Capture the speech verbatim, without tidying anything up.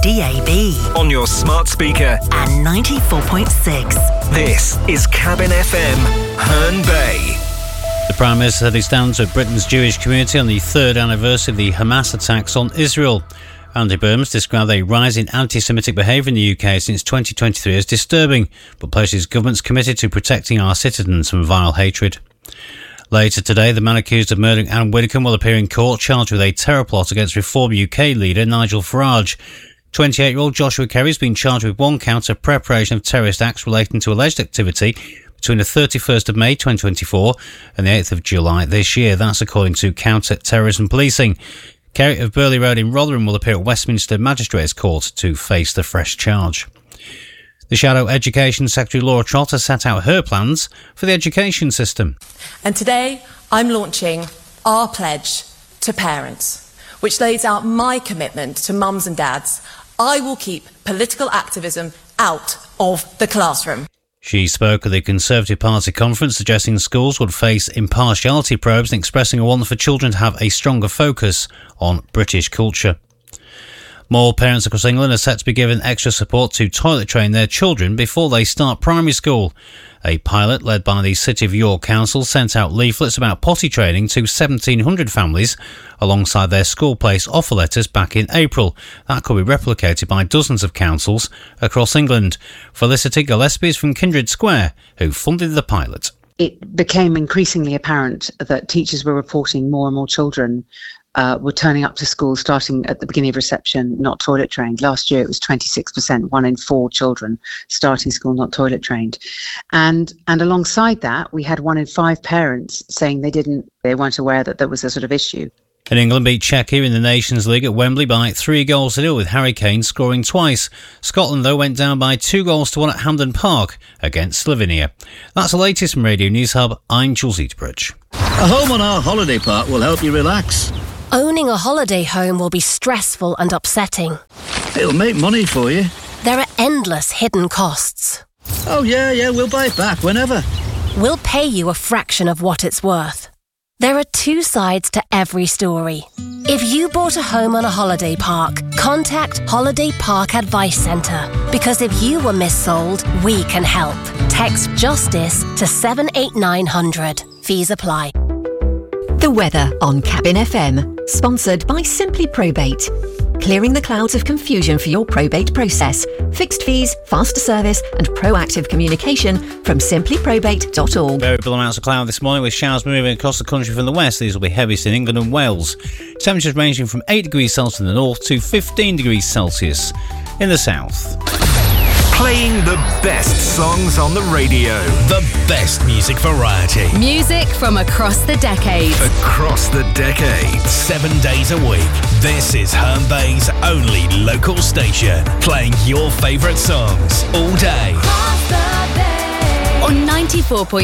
D A B. On your smart speaker. And ninety-four point six. This is Cabin F M, Herne Bay. The Prime Minister said he stands with Britain's Jewish community on the third anniversary of the Hamas attacks on Israel. Andy Burns described a rise in anti-Semitic behaviour in the U K since twenty twenty-three as disturbing, but places governments committed to protecting our citizens from vile hatred. Later today, the man accused of murdering Anne Widdecombe will appear in court, charged with a terror plot against Reform U K leader Nigel Farage. twenty-eight-year-old Joshua Kerry has been charged with one count of preparation of terrorist acts relating to alleged activity between the thirty-first of May twenty twenty-four and the eighth of July this year. That's according to Counter-Terrorism Policing. Kerry of Burley Road in Rotherham will appear at Westminster Magistrates Court to face the fresh charge. The Shadow Education Secretary Laura Trott has set out her plans for the education system. And today I'm launching our pledge to parents, which lays out my commitment to mums and dads. I will keep political activism out of the classroom. She spoke at the Conservative Party conference, suggesting schools would face impartiality probes and expressing a want for children to have a stronger focus on British culture. More parents across England are set to be given extra support to toilet train their children before they start primary school. A pilot led by the City of York Council sent out leaflets about potty training to seventeen hundred families alongside their school place offer letters back in April. That could be replicated by dozens of councils across England. Felicity Gillespie is from Kindred Square, who funded the pilot. It became increasingly apparent that teachers were reporting more and more children Uh, were turning up to school starting at the beginning of reception, not toilet trained. Last year it was twenty-six percent, one in four children starting school not toilet trained. And and alongside that, we had one in five parents saying they didn't, they weren't aware that there was a sort of issue. And England beat Czechia in the Nations League at Wembley by three goals to nil, with Harry Kane scoring twice. Scotland, though, went down by two goals to one at Hampden Park against Slovenia. That's the latest from Radio News Hub. I'm Jules Eatbridge. A home on our holiday park will help you relax. Owning a holiday home will be stressful and upsetting. It'll make money for you. There are endless hidden costs. Oh, yeah, yeah, we'll buy it back whenever. We'll pay you a fraction of what it's worth. There are two sides to every story. If you bought a home on a holiday park, contact Holiday Park Advice Centre. Because if you were missold, we can help. Text JUSTICE to seven eight nine hundred. Fees apply. The weather on Cabin F M, sponsored by Simply Probate. Clearing the clouds of confusion for your probate process. Fixed fees, faster service and proactive communication from simply probate dot org. Variable amounts of cloud this morning with showers moving across the country from the west. These will be heaviest in England and Wales. Temperatures ranging from eight degrees Celsius in the north to fifteen degrees Celsius in the south. Playing the best songs on the radio. The best music variety. Music from across the decades. Across the decades. Seven days a week. This is Herne Bay's only local station. Playing your favourite songs all day. On ninety-four point